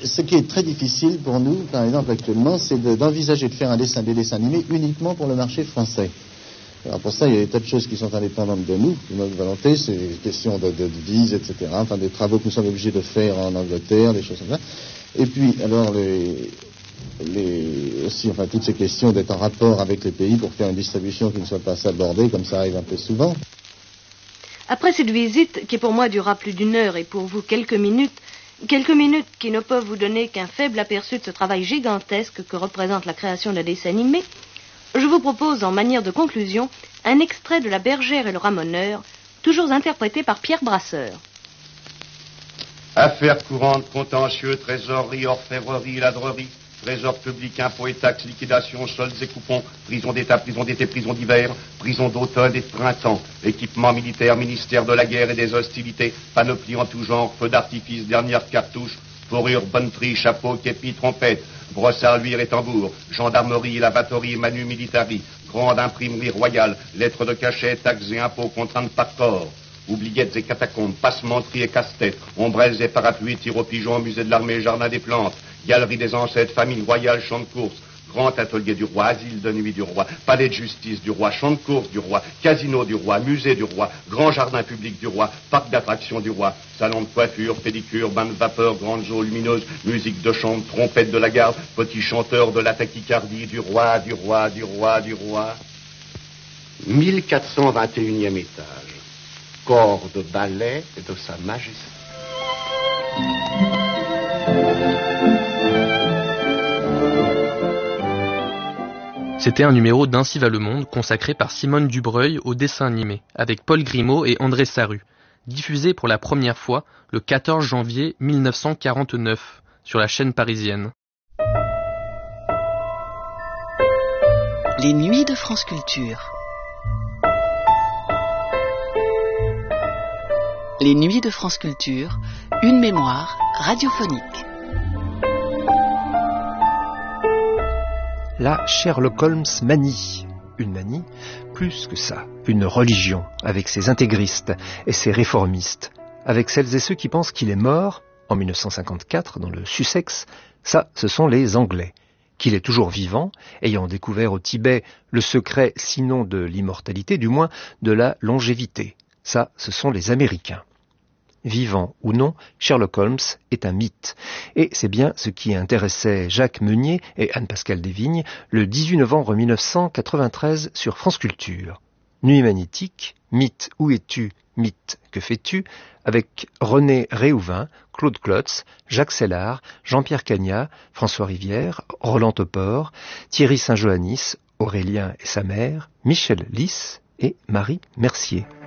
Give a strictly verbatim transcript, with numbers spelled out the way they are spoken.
ce qui est très difficile pour nous, par exemple actuellement, c'est de, d'envisager de faire un dessin, des dessins animés uniquement pour le marché français. Alors pour ça, il y a des tas de choses qui sont indépendantes de nous, de notre volonté, c'est des questions de, de, de vise, et cetera. Enfin, des travaux que nous sommes obligés de faire en Angleterre, des choses comme ça. Et puis, alors, les, les, aussi, enfin, toutes ces questions d'être en rapport avec les pays pour faire une distribution qui ne soit pas sabordée, comme ça arrive un peu souvent. Après cette visite, qui pour moi durera plus d'une heure et pour vous quelques minutes, quelques minutes qui ne peuvent vous donner qu'un faible aperçu de ce travail gigantesque que représente la création d'un dessin animé, je vous propose en manière de conclusion un extrait de La Bergère et le Ramoneur, toujours interprété par Pierre Brasseur. Affaires courantes, contentieux, trésorerie, orfèvrerie, ladrerie, trésor public, impôts et taxes, liquidation, soldes et coupons, prison d'État, prison d'été, prison d'hiver, prison d'automne et de printemps, équipement militaire, ministère de la guerre et des hostilités, panoplie en tout genre, feu d'artifice, dernière cartouche, fourrure, bonne tri, chapeau, képi, trompette, brossard, luire et tambour, gendarmerie, lavatory, manu militari, grande imprimerie royale, lettres de cachet, taxes et impôts, contraintes par corps, oubliettes et catacombes, passementeries et casse-têtes, ombrelles et parapluies, tir aux pigeons, musée de l'armée, jardin des plantes, galerie des ancêtres, famille royale, champ de course, grand atelier du roi, asile de nuit du roi, palais de justice du roi, champ de course du roi, casino du roi, musée du roi, grand jardin public du roi, parc d'attractions du roi, salon de coiffure, pédicure, bain de vapeur, grandes eaux lumineuses, musique de chambre, trompette de la garde, petit chanteur de la tachycardie du roi, du roi, du roi, du roi. mille quatre cent vingt et unième étage, corps de ballet de sa majesté. C'était un numéro d'Ainsi va le monde consacré par Simone Dubreuil au dessin animé, avec Paul Grimaud et André Sarru, diffusé pour la première fois le quatorze janvier mille neuf cent quarante-neuf sur la chaîne parisienne. Les nuits de France Culture. Les nuits de France Culture, une mémoire radiophonique. La Sherlock Holmes manie. Une manie, plus que ça, une religion, avec ses intégristes et ses réformistes, avec celles et ceux qui pensent qu'il est mort, en mille neuf cent cinquante-quatre, dans le Sussex, ça, ce sont les Anglais. Qu'il est toujours vivant, ayant découvert au Tibet le secret, sinon de l'immortalité, du moins de la longévité. Ça, ce sont les Américains. Vivant ou non, Sherlock Holmes est un mythe. Et c'est bien ce qui intéressait Jacques Meunier et Anne-Pascale Desvignes le dix-huit novembre mille neuf cent quatre-vingt-treize sur France Culture. Nuit magnétique, mythe où es-tu, mythe que fais-tu, avec René Réhouvin, Claude Klotz, Jacques Sellard, Jean-Pierre Cagnat, François Rivière, Roland Topor, Thierry Saint-Joannis, Aurélien et sa mère, Michel Lys et Marie Mercier.